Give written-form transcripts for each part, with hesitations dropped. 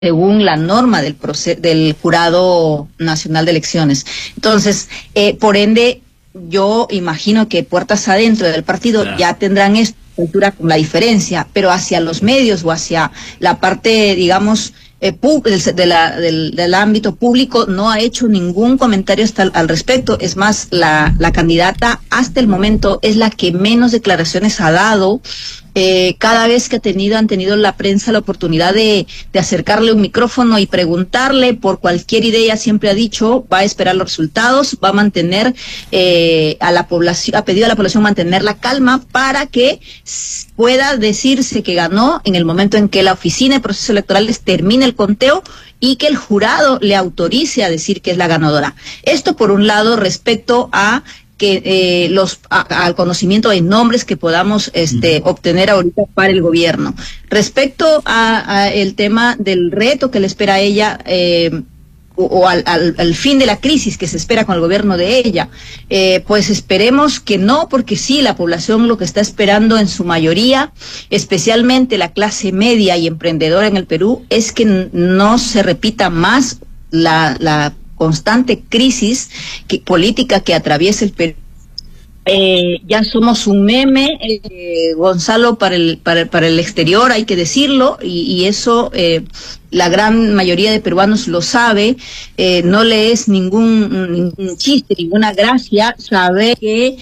según la norma del Jurado Nacional de Elecciones. Entonces, por ende, yo imagino que puertas adentro del partido ya tendrán esta cultura con la diferencia, pero hacia los medios o hacia la parte, digamos, del ámbito público no ha hecho ningún comentario al respecto. Es más, la candidata hasta el momento es la que menos declaraciones ha dado. Cada vez que han tenido la prensa la oportunidad de acercarle un micrófono y preguntarle por cualquier idea, siempre ha dicho, va a esperar los resultados, va a mantener a la población, ha pedido a la población mantener la calma para que pueda decirse que ganó en el momento en que la oficina de procesos electorales termine el conteo y que el jurado le autorice a decir que es la ganadora. Esto por un lado respecto a que al conocimiento de nombres que podamos obtener ahorita para el gobierno. Respecto a el tema del reto que le espera a ella, o al fin de la crisis que se espera con el gobierno de ella, pues esperemos que no, porque sí, la población lo que está esperando en su mayoría, especialmente la clase media y emprendedora en el Perú, es que no se repita más la constante crisis política que atraviesa el Perú. Ya somos un meme, Gonzalo, para el exterior, hay que decirlo, y eso la gran mayoría de peruanos lo sabe. No le es ningún chiste, ninguna gracia saber que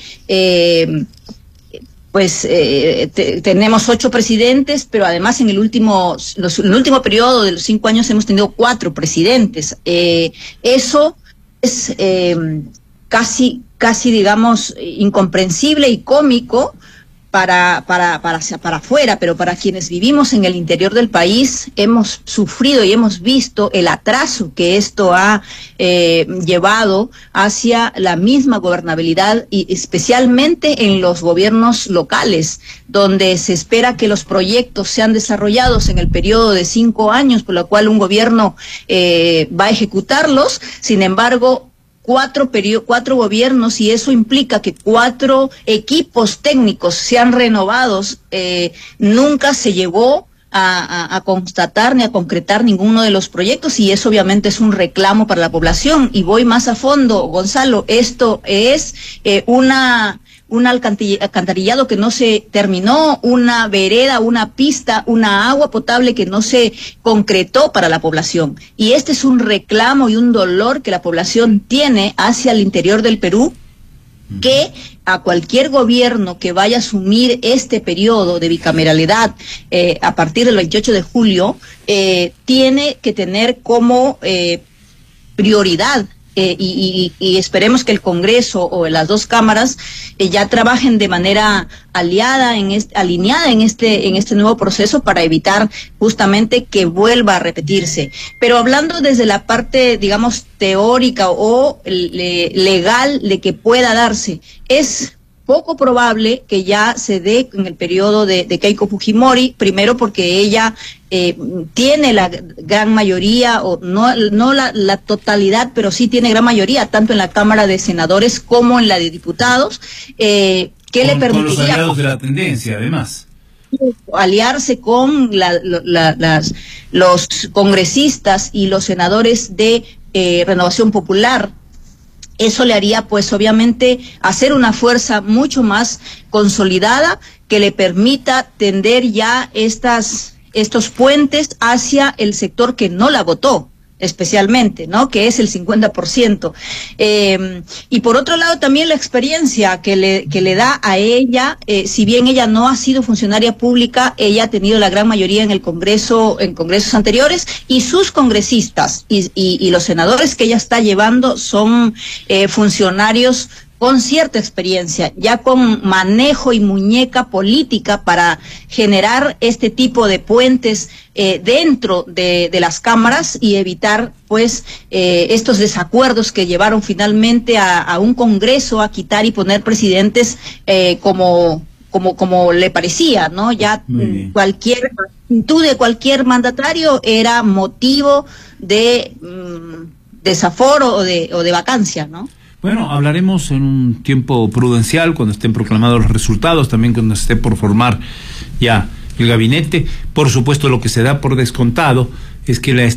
tenemos 8 presidentes, pero además en el último periodo de los 5 años hemos tenido 4 presidentes. Eso es casi digamos incomprensible y cómico para afuera, pero para quienes vivimos en el interior del país hemos sufrido y hemos visto el atraso que esto ha llevado hacia la misma gobernabilidad, y especialmente en los gobiernos locales, donde se espera que los proyectos sean desarrollados en el periodo de 5 años, por lo cual un gobierno va a ejecutarlos. Sin embargo, 4 gobiernos, y eso implica que 4 equipos técnicos sean renovados, nunca se llegó a constatar ni a concretar ninguno de los proyectos, y eso obviamente es un reclamo para la población. Y voy más a fondo, Gonzalo, esto es un alcantarillado que no se terminó, una vereda, una pista, una agua potable que no se concretó para la población. Y este es un reclamo y un dolor que la población tiene hacia el interior del Perú, que a cualquier gobierno que vaya a asumir este periodo de bicameralidad a partir del 28 de julio, tiene que tener como prioridad, y esperemos que el Congreso o las 2 cámaras ya trabajen de manera alineada en este nuevo proceso para evitar justamente que vuelva a repetirse. Pero hablando desde la parte, digamos, teórica o legal de que pueda darse, es poco probable que ya se dé en el periodo de Keiko Fujimori, primero porque ella tiene la gran mayoría, o no la totalidad, pero sí tiene gran mayoría, tanto en la Cámara de Senadores como en la de Diputados, que le permitiría... Con los aliados de la tendencia, además. Aliarse con los congresistas y los senadores de Renovación Popular. Eso le haría, pues, obviamente, hacer una fuerza mucho más consolidada que le permita tender ya estos puentes hacia el sector que no la votó, especialmente, ¿no? Que es el 50%. Y por otro lado, también la experiencia que le da a ella, si bien ella no ha sido funcionaria pública, ella ha tenido la gran mayoría en congresos anteriores, y sus congresistas y los senadores que ella está llevando son funcionarios con cierta experiencia, ya con manejo y muñeca política para generar este tipo de puentes dentro de las cámaras y evitar, pues, estos desacuerdos que llevaron finalmente a un Congreso a quitar y poner presidentes como le parecía, ¿no? Ya cualquier actitud de cualquier mandatario era motivo de desaforo o de vacancia, ¿no? Bueno, hablaremos en un tiempo prudencial, cuando estén proclamados los resultados, también cuando esté por formar ya el gabinete. Por supuesto, lo que se da por descontado es que la